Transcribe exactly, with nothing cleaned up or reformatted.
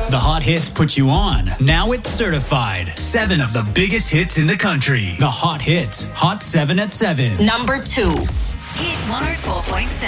The hot hits put you on. Now it's certified. Seven of the biggest hits in the country. The hot hits. Hot seven at seven. Number two. Hit one oh four point seven.